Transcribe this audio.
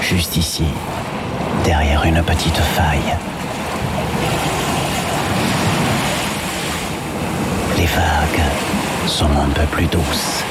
juste ici, derrière une petite faille. Les vagues sont un peu plus douces.